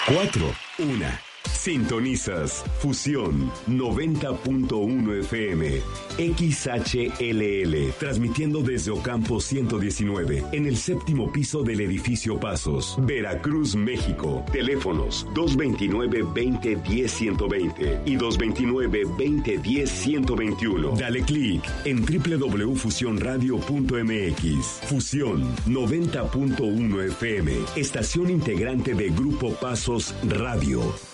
4, 1. Sintonizas Fusión 90.1 FM XHLL, transmitiendo desde Ocampo 119, en el séptimo piso del edificio Pasos, Veracruz, México. Teléfonos 229-2010-120 y 229-2010-121. Dale clic en www.fusionradio.mx. Fusión 90.1 FM, estación integrante de Grupo Pasos Radio.